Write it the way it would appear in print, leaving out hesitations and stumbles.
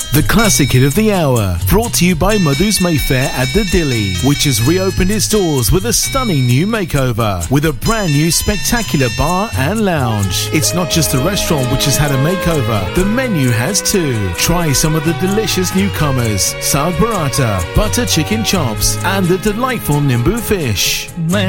The classic hit of the hour, brought to you by Madhu's Mayfair at the Dilly, which has reopened its doors with a stunning new makeover, with a brand new spectacular bar and lounge. It's not just a restaurant which has had a makeover, the menu has too. Try some of the delicious newcomers, Saag Paratha, butter chicken chops, and the delightful Nimbu fish.